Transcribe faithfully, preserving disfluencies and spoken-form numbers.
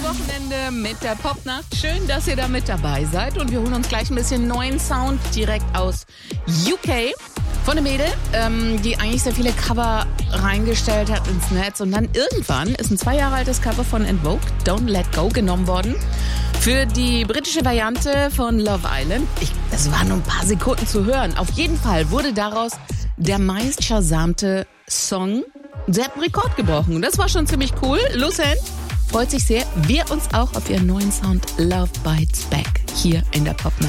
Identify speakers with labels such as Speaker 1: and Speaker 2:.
Speaker 1: Wochenende mit der Popnacht. Schön, dass ihr da mit dabei seid. Und wir holen uns gleich ein bisschen neuen Sound direkt aus U K. Von einem Mädel, ähm, die eigentlich sehr viele Cover reingestellt hat ins Netz. Und dann irgendwann ist ein zwei Jahre altes Cover von En Vogue, Don't Let Go, genommen worden. Für die britische Variante von Love Island. Ich, das waren nur ein paar Sekunden zu hören. Auf jeden Fall wurde daraus der meist schasamte Song. Sie hat einen Rekord gebrochen. Und das war schon ziemlich cool. Lucien freut sich sehr. Wir uns auch auf ihren neuen Sound Love Bites Back hier in der Popnacht.